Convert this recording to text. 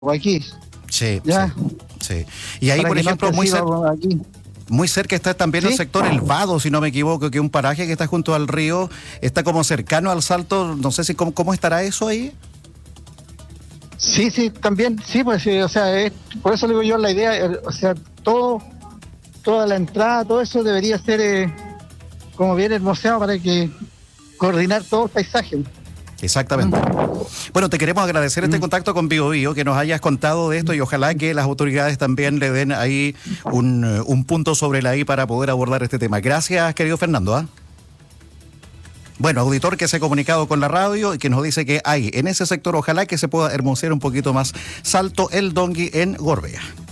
aquí, Sí, ya, sí. Y ahí, para por que no ejemplo, te siga aquí. muy cerca está también el ¿Sí? sector El Vado, si no me equivoco, que es un paraje que está junto al río, está como cercano al Salto, no sé si cómo estará eso ahí. Sí, sí, también, sí, pues sí, o sea, por eso digo yo la idea, o sea, toda la entrada, todo eso debería ser como bien hermoseado para que coordinar todo el paisaje. Mm, Exactamente. Bueno, te queremos agradecer este mm. contacto con Bio Bio, que nos hayas contado de esto y ojalá que las autoridades también le den ahí un punto sobre la I para poder abordar este tema. Gracias, querido Fernando. ¿Ah? Bueno, auditor que se ha comunicado con la radio y que nos dice que hay en ese sector, ojalá que se pueda hermosear un poquito más Salto El Dongui en Gorbea.